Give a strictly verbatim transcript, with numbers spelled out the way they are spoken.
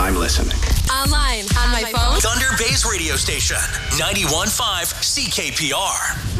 I'm listening. Online, on my phone. Thunder Bay's radio station, ninety-one point five C K P R.